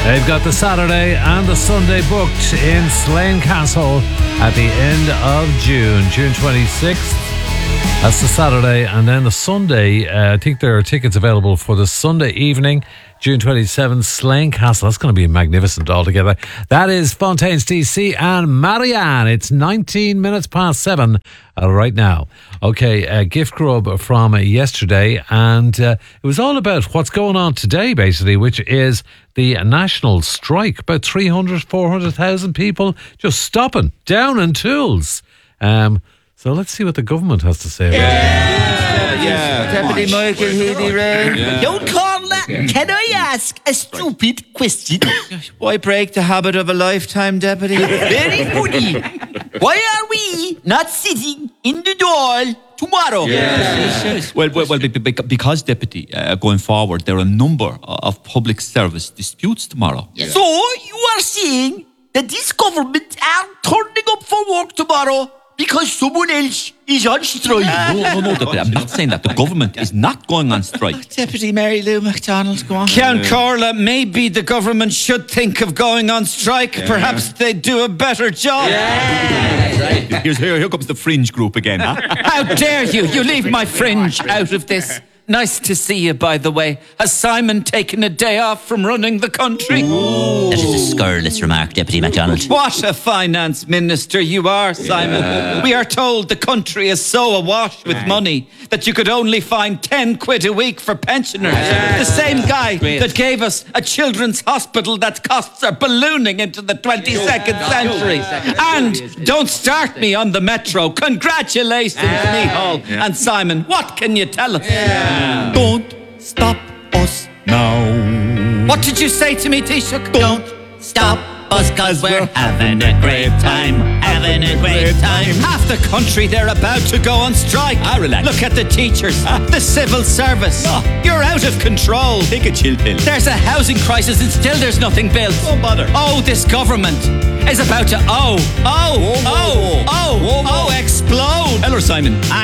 They've got the Saturday and the Sunday booked in Slane Castle at the end of June 26th. That's the Saturday, and then the Sunday, I think there are tickets available for the Sunday evening, June 27th, Slane Castle. That's going to be magnificent altogether. That is Fontaine's DC and Marianne. It's 19 minutes past 7 right now. Okay, gift grub from yesterday, and it was all about what's going on today, basically, which is the national strike. About 400,000 people just stopping, down in tools. So let's see what the government has to say about it. Deputy Michael Healy-Rae. Don't call that. Can I ask a stupid question? Why break the habit of a lifetime, Deputy? Very funny. Why are we not sitting in the door tomorrow? Well, because, Deputy, going forward, there are a number of public service disputes tomorrow. So you are saying that this government are turning up for work tomorrow because someone else is on strike? No, Deputy, I'm not saying that. The government is not going on strike. Deputy Mary Lou MacDonald, go on. Count Corla, maybe the government should think of going on strike. Perhaps they'd do a better job. Here comes the fringe group again. Huh? How dare you? You leave my fringe out of this. Nice to see you, by the way. Has Simon taken a day off from running the country? That is a scurrilous remark, Deputy MacDonald. What a finance minister you are, Simon. We are told the country is so awash with money that you could only find 10 quid a week for pensioners. The same guy that gave us a children's hospital that costs are ballooning into the 22nd century. And don't start me on the metro. Congratulations, Micheál. And Simon, what can you tell us? Don't stop us now. What did you say to me, Taoiseach? Don't stop us, cause we're having a great time. Having a great time. Half the country, they're about to go on strike. Relax. Look at the teachers, the civil service. You're out of control. Take a chill pill. There's a housing crisis and still there's nothing built. Don't bother. Oh, this government is about to explode. Tell her, Simon.